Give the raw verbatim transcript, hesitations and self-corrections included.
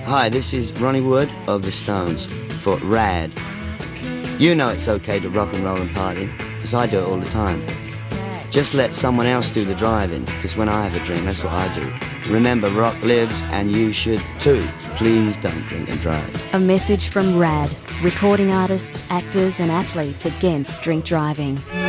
Hi, this is Ronnie Wood of the Stones for Rad. You know it's okay to rock and roll and party, because I do it all the time. Just let someone else do the driving, because when I have a drink, that's what I do. Remember, rock lives, and you should too. Please don't drink and drive. A message from Rad, recording artists, actors and athletes against drink driving.